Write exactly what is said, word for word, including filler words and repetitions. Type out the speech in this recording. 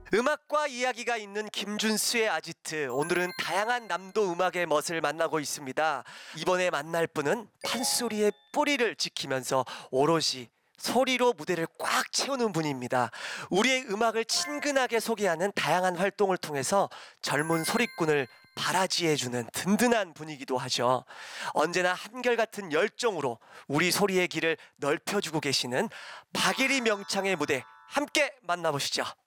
음악과 이야기가 있는 김준수의 아지트. 오늘은 다양한 남도 음악의 멋을 만나고 있습니다. 이번에 만날 분은 판소리의 뿌리를 지키면서 오롯이 소리로 무대를 꽉 채우는 분입니다. 우리의 음악을 친근하게 소개하는 다양한 활동을 통해서 젊은 소리꾼을 바라지해주는 든든한 분이기도 하죠. 언제나 한결같은 열정으로 우리 소리의 길을 넓혀주고 계시는 박예리 명창의 무대 함께 만나보시죠.